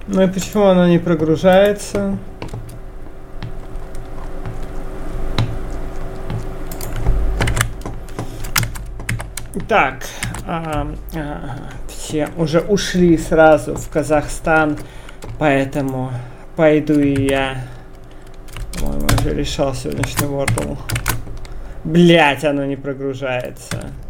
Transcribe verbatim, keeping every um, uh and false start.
Ну и почему оно не прогружается? Так, а, а, все уже ушли сразу в Казахстан, поэтому пойду и я. По-моему, уже решал сегодняшний Wordle. Блять, оно не прогружается.